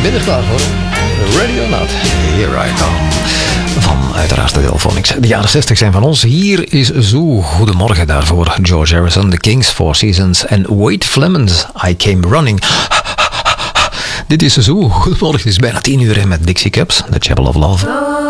Ben je er klaar voor? Ready or not? Here I come. Van uiteraard de Delphonics. De jaren 60 zijn van ons. Hier is zo Goedemorgen daarvoor. George Harrison, The Kings, Four Seasons en Wade Flemons, I Came Running. Dit is zo Goedemorgen. Het is bijna 10 uur met Dixie Cups, The Chapel of Love.